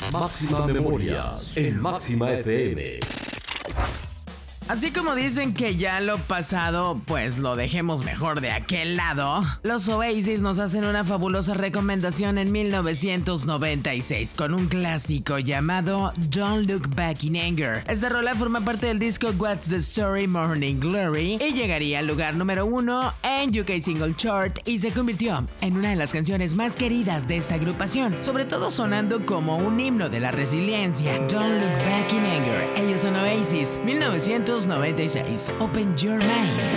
Máxima Memorias en Máxima FM. Así como dicen que ya lo pasado, pues lo dejemos mejor de aquel lado, los Oasis nos hacen una fabulosa recomendación en 1996 con un clásico llamado Don't Look Back in Anger. Esta rola forma parte del disco What's the Story Morning Glory y llegaría al lugar número 1 en UK Single Chart y se convirtió en una de las canciones más queridas de esta agrupación, sobre todo sonando como un himno de la resiliencia. Don't Look Back in Anger, ellos son Oasis, 1996. Open Your Mind.